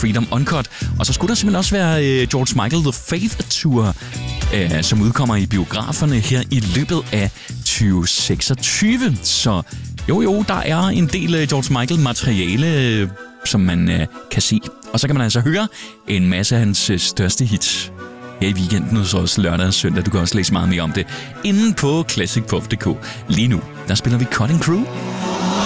Freedom Uncut. Og så skulle der simpelthen også være George Michael The Faith Tour, som udkommer i biograferne her i løbet af 2026. Så jo, der er en del George Michael-materiale, som man kan se. Og så kan man altså høre en masse af hans største hits her i weekenden, og så også lørdag og søndag. Du kan også læse meget mere om det inde på classicpop.dk. Lige nu, der spiller vi Cutting Crew.